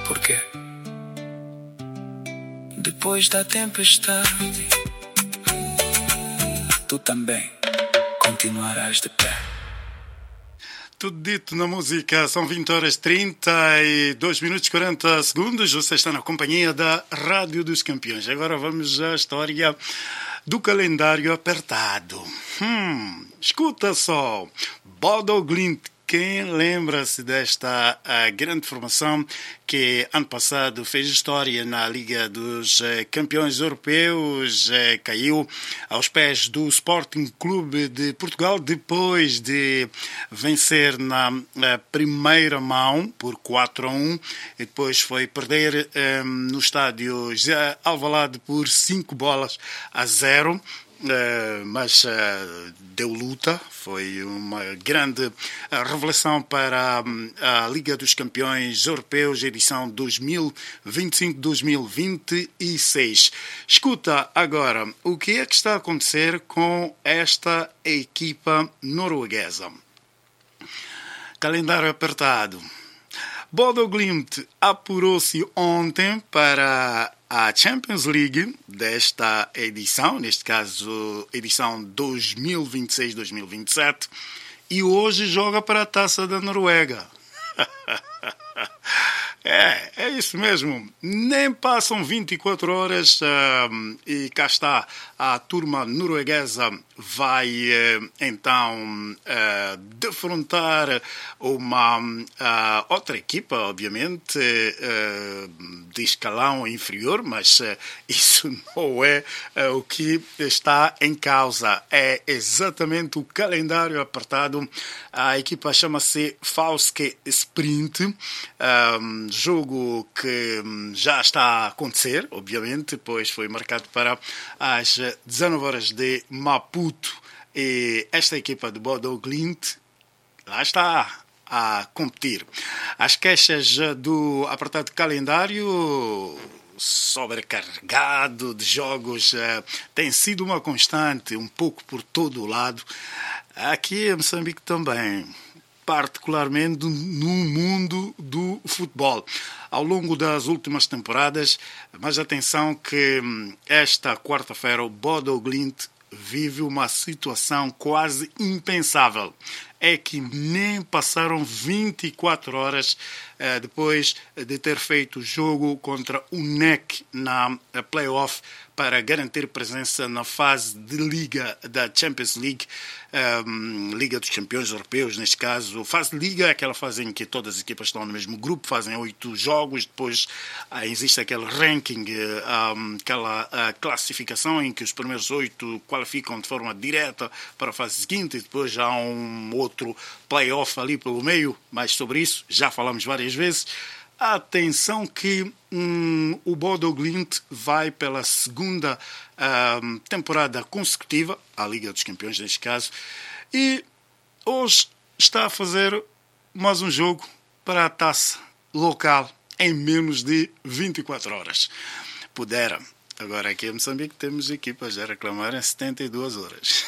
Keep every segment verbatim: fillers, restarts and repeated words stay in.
porquê. Depois da tempestade, tu também continuarás de pé. Tudo dito na música, são vinte horas e trinta e dois minutos e quarenta segundos. Você está na companhia da Rádio dos Campeões. Agora vamos à história do calendário apertado. Hum, escuta só, Bodo Glimt. Quem lembra-se desta uh, grande formação que ano passado fez história na Liga dos uh, Campeões Europeus, uh, caiu aos pés do Sporting Clube de Portugal depois de vencer na uh, primeira mão por quatro a um e depois foi perder um, no estádio José Alvalade por cinco bolas a zero. Uh, mas uh, deu luta, foi uma grande uh, revelação para um, a Liga dos Campeões Europeus, edição dois mil e vinte e cinco dois mil e vinte e seis. Escuta agora, o que é que está a acontecer com esta equipa norueguesa? Calendário apertado. Bodo Glimt apurou-se ontem para a Champions League desta edição, neste caso edição dois mil e vinte e seis dois mil e vinte e sete, e hoje joga para a Taça da Noruega. É, é isso mesmo. Nem passam vinte e quatro horas uh, e cá está. A turma norueguesa vai uh, então uh, defrontar uma uh, outra equipa, obviamente, uh, de escalão inferior, mas uh, isso não é uh, o que está em causa. É exatamente o calendário apertado. A equipa chama-se Fauske Sprint. Um, jogo que já está a acontecer, obviamente, pois foi marcado para as dezanove horas de Maputo. E esta equipa de Bodo Glimt lá está a competir. As queixas do apertado calendário sobrecarregado de jogos tem sido uma constante, um pouco por todo o lado. Aqui em Moçambique também, particularmente no mundo do futebol. Ao longo das últimas temporadas, mas atenção que esta quarta-feira o Bodo Glimt vive uma situação quase impensável. É que nem passaram vinte e quatro horas eh, depois de ter feito o jogo contra o N E C na play-off para garantir presença na fase de Liga da Champions League, um, Liga dos Campeões Europeus, neste caso. Fase de Liga é aquela fase em que todas as equipas estão no mesmo grupo, fazem oito jogos, depois ah, existe aquele ranking, um, aquela ah, classificação em que os primeiros oito qualificam de forma direta para a fase seguinte e depois já há um outro play-off ali pelo meio, mas sobre isso já falamos várias vezes. Atenção que hum, o Bodo Glimt vai pela segunda hum, temporada consecutiva, a Liga dos Campeões neste caso, e hoje está a fazer mais um jogo para a taça local em menos de vinte e quatro horas. Pudera. Agora aqui em Moçambique temos equipas a reclamar em setenta e duas horas.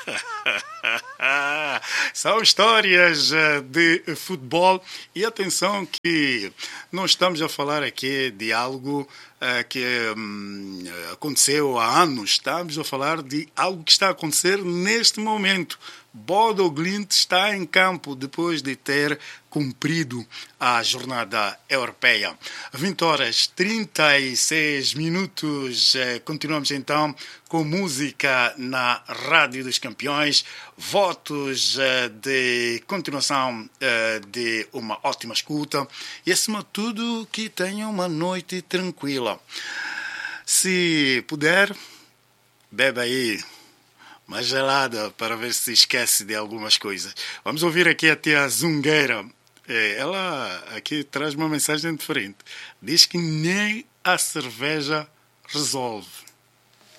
São histórias de futebol e atenção que não estamos a falar aqui de algo uh, que um, aconteceu há anos, estamos a falar de algo que está a acontecer neste momento. Bodo Glimt está em campo depois de ter cumprido a jornada europeia. vinte horas e trinta e seis minutos. Continuamos então com música na Rádio dos Campeões. Votos de continuação de uma ótima escuta e, acima de tudo, que tenham uma noite tranquila. Se puder, bebe aí mais gelada para ver se esquece de algumas coisas. Vamos ouvir aqui a tia Zungueira. Ela aqui traz uma mensagem diferente. Diz que nem a cerveja resolve.